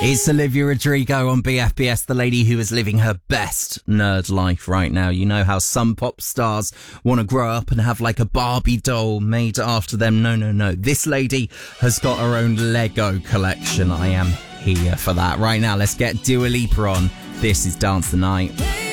It's Olivia Rodrigo on BFBS, the lady who is living her best nerd life right now. You know how some pop stars want to grow up and have like a Barbie doll made after them. No. This lady has got her own Lego collection. I am here for that. Right now, let's get Dua Lipa on. This is Dance the Night.